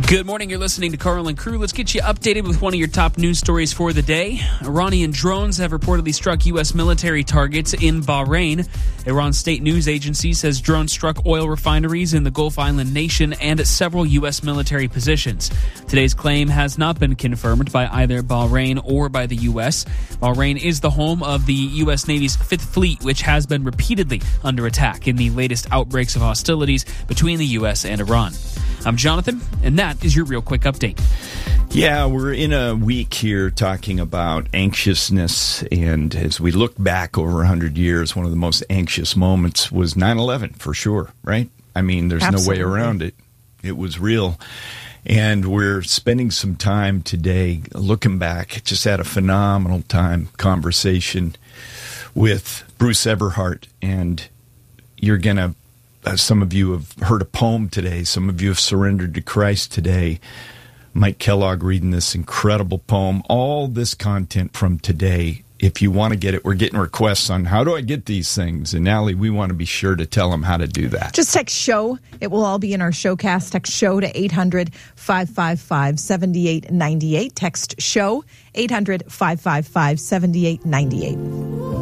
Good morning. You're listening to Carl and Crew. Let's get you updated with one of your top news stories for the day. Iranian drones have reportedly struck U.S. military targets in Bahrain. Iran's state news agency says drones struck oil refineries in the Gulf Island nation and several U.S. military positions. Today's claim has not been confirmed by either Bahrain or by the U.S. Bahrain is the home of the U.S. Navy's Fifth Fleet, which has been repeatedly under attack in the latest outbreaks of hostilities between the U.S. and Iran. I'm Jonathan, and that is your Real Quick Update. Yeah, we're in a week here talking about anxiousness, and as we look back over 100 years, one of the most anxious moments was 9/11, for sure, right? I mean, there's Absolutely. no way around it. It was real. And we're spending some time today looking back. Just had a phenomenal conversation with Bruce Everhart, and you're going to some of you have heard a poem today. Some of you have surrendered to Christ today. Mike Kellogg reading this incredible poem. All this content from today, if you want to get it, we're getting requests on how do I get these things? And Allie, we want to be sure to tell them how to do that. Just text SHOW. It will all be in our showcast. Text SHOW to 800-555-7898. Text SHOW, 800-555-7898.